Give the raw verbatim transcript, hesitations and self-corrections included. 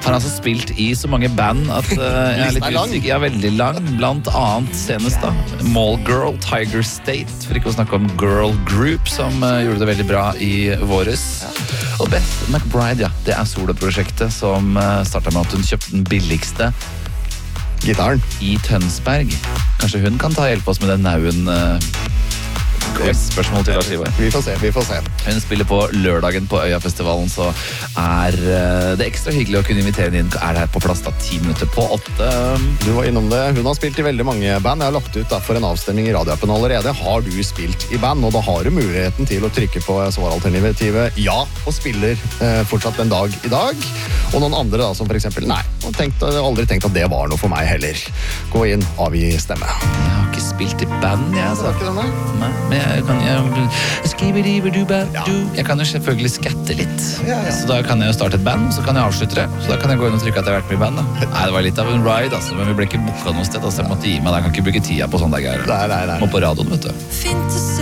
Har altså spilt i så mange band at uh, jeg er litt usikker. Jeg er veldig lang, blant annet senest da. Mall Girl, Tiger State, for ikke å snakke om Girl Group, som uh, gjorde det veldig bra i våres. Og Beth McBride, ja, det er soloprosjektet som uh, startet med at hun kjøpte den billigste gitaren i Tønsberg. Kanskje hun kan ta hjelp oss med den nauen uh, spørsmål til Lars Ivar. Vi får se, vi får se. Hun spiller på lørdagen på Øyafestivalen, så er uh, det ekstra hyggelig å kunne invitere henne inn. Er det her på plass da ti minutter på åtte? Du var innom det. Hun har spilt i veldig mange band. Jeg har lagt ut da, for en avstemning i radioappen allerede. Har du spilt i band? Og da har du muligheten til å trykke på svaralternativet ja, og spiller eh, fortsatt en dag i dag. Og noen andre da, som for eksempel nei, og tenkt, jeg har aldri tenkt at det var noe for meg heller. Gå inn, avgi stemme. Jeg har ikke spilt i band, jeg. Det var ikke den der? Nei, men jeg kan, jeg, Ja. jeg kan jo selvfølgelig skatte litt. Ja, ja. Så da kan jeg jo starte et band, så kan jeg avslutte det. Så da kan jeg gå inn og trykke at jeg har vært med i band. Da. Nei, det var litt av en ride, altså, men vi ble ikke booket noe sted. Altså, jeg måtte gi meg, jeg kan ikke bruke tida på sånne der greier. Nei, nei, nei. Må på radioen, vet du.